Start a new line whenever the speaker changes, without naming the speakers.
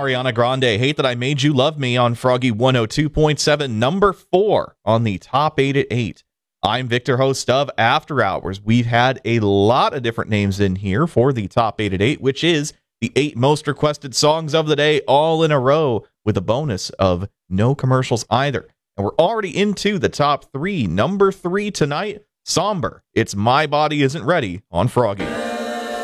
Ariana Grande, Hate That I Made You Love Me on Froggy 102.7, number 4 on the top 8 at 8. I'm Victor, host of After Hours. We've had a lot of different names in here for the top 8 at 8, which is the 8 most requested songs of the day all in a row, with a bonus of no commercials either. And we're already into the top 3. Number 3 tonight, Somber, It's My Body Isn't Ready on Froggy.